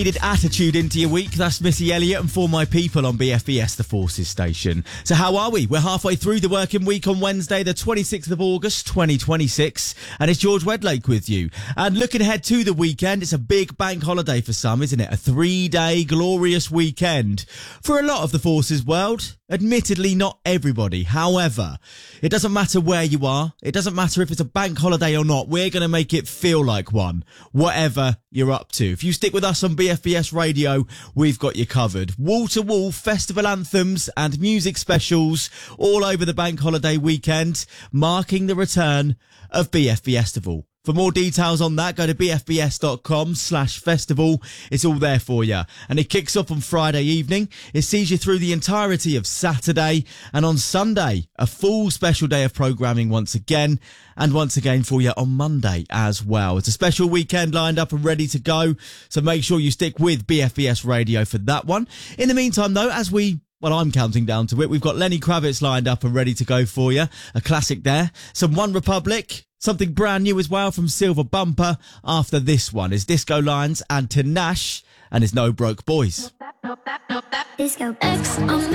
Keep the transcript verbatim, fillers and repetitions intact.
Needed attitude into your week. That's Missy Elliott and For My People on B F B S, the Forces station. So how are we? We're halfway through the working week on Wednesday, the twenty-sixth of August, twenty twenty-six. And it's George Wedlake with you. And looking ahead to the weekend, it's a big bank holiday for some, isn't it? A three-day glorious weekend. For a lot of the Forces world, admittedly not everybody. However, it doesn't matter where you are. It doesn't matter if it's a bank holiday or not. We're going to make it feel like one, whatever you're up to. If you stick with us on B F B S Radio, we've got you covered. Wall-to-wall festival anthems and music specials all over the bank holiday weekend, marking the return of B F B Festival. For more details on that, go to bfbs.com slash festival. It's all there for you. And it kicks off on Friday evening. It sees you through the entirety of Saturday. And on Sunday, a full special day of programming once again. And once again for you on Monday as well. It's a special weekend lined up and ready to go. So make sure you stick with B F B S Radio for that one. In the meantime, though, as we... Well, I'm counting down to it. We've got Lenny Kravitz lined up and ready to go for you. A classic there. Some One Republic. Something brand new as well from Silver Bumper. After this one is Disco Lines and Tinashe and his No Broke Boys. Disco X on